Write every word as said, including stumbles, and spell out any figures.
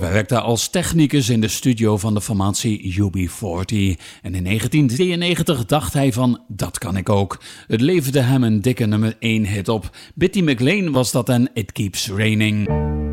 werkte als technicus in de studio van de formatie U B veertig. En in negentien drieënnegentig dacht hij van, dat kan ik ook. Het leverde hem een dikke nummer één hit op. Bitty McLean was dat en It Keeps Raining.